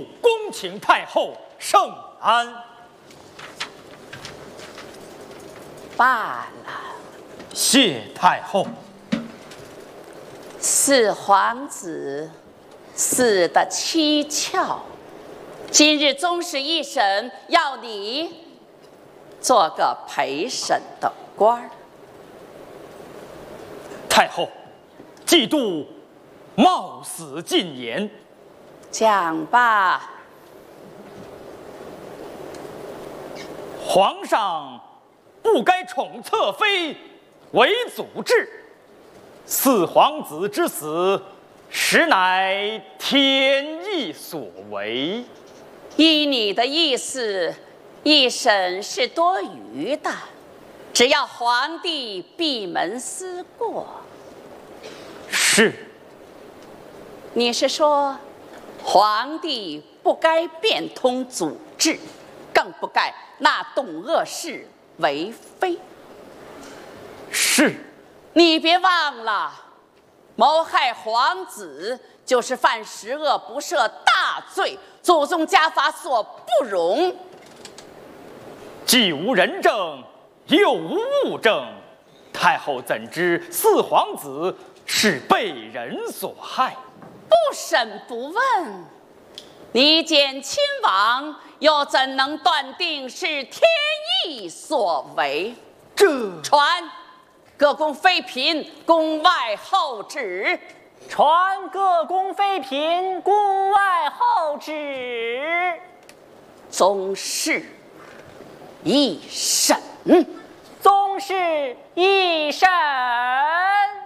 速恭请太后圣安。 罢了。 谢太后。 四皇子死得蹊跷，今日宗室一审，要你做个陪审的官儿。 太后，嫉妒冒死进言。 讲吧。 皇上不该宠侧妃为祖制，四皇子之死，实乃天意所为。 依你的意思，一审是多余的，只要皇帝闭门思过。 是。 你是说，皇帝不该变通祖制，更不该纳董鄂氏为妃？ 是。 你别忘了，谋害皇子就是犯十恶不赦大罪，祖宗家法所不容。 既无人证，又无物证，太后怎知四皇子是被人所害？ 不审不问，你见亲王，又怎能断定是天意所为？传各宫妃嫔，宫外候旨。 传各宫妃嫔，宫外候旨。 宗室一审。 宗室一审。